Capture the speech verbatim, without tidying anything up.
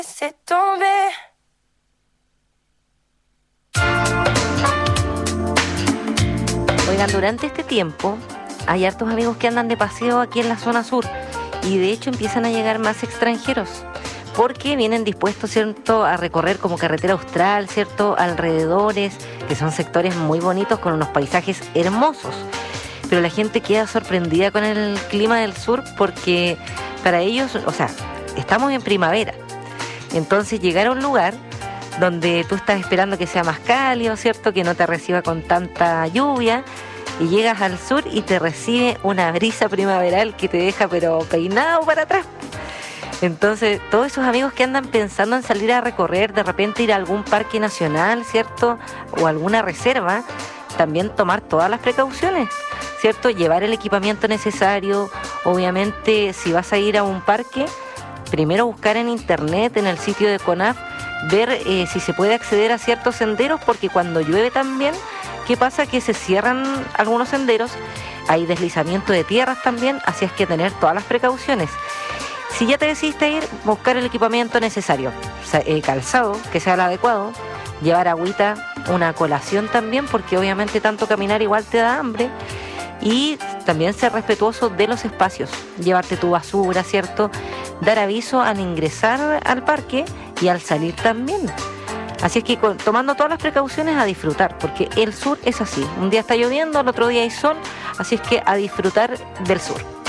C'est tombé. Oigan, durante este tiempo hay hartos amigos que andan de paseo aquí en la zona sur y de hecho empiezan a llegar más extranjeros porque vienen dispuestos, ¿cierto?, a recorrer como carretera austral, ¿cierto?, alrededores, que son sectores muy bonitos con unos paisajes hermosos. Pero la gente queda sorprendida con el clima del sur porque para ellos, o sea, estamos en primavera. Entonces llegar a un lugar donde tú estás esperando que sea más cálido, ¿cierto?, que no te reciba con tanta lluvia, y llegas al sur y te recibe una brisa primaveral que te deja pero peinado para atrás. Entonces, todos esos amigos que andan pensando en salir a recorrer, de repente ir a algún parque nacional, ¿cierto?, o alguna reserva, también tomar todas las precauciones, ¿cierto? Llevar el equipamiento necesario. Obviamente, si vas a ir a un parque, primero buscar en internet, en el sitio de CONAF, ver eh, si se puede acceder a ciertos senderos, porque cuando llueve también, ¿qué pasa? Que se cierran algunos senderos, hay deslizamiento de tierras también, así es que tener todas las precauciones. Si ya te decidiste ir, buscar el equipamiento necesario, o sea, eh, calzado, que sea el adecuado, llevar agüita, una colación también, porque obviamente tanto caminar igual te da hambre, y también ser respetuoso de los espacios, llevarte tu basura, ¿cierto?, dar aviso al ingresar al parque y al salir también. Así es que con, tomando todas las precauciones, a disfrutar, porque el sur es así, un día está lloviendo, al otro día hay sol, así es que a disfrutar del sur.